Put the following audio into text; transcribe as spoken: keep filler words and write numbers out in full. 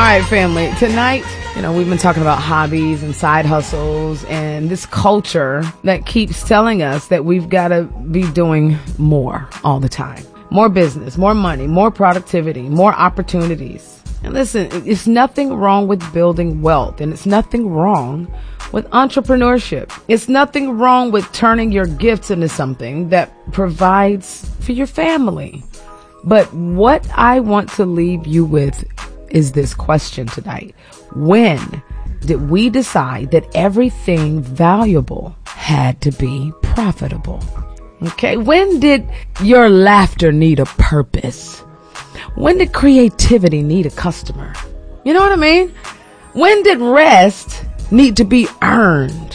right, family. Tonight, you know, we've been talking about hobbies and side hustles and this culture that keeps telling us that we've got to be doing more all the time. More business, more money, more productivity, more opportunities. And listen, it's nothing wrong with building wealth, and it's nothing wrong with entrepreneurship. It's nothing wrong with turning your gifts into something that provides for your family. But what I want to leave you with is this question tonight. When did we decide that everything valuable had to be profitable? Okay, when did your laughter need a purpose? When did creativity need a customer? You know what I mean? When did rest need to be earned?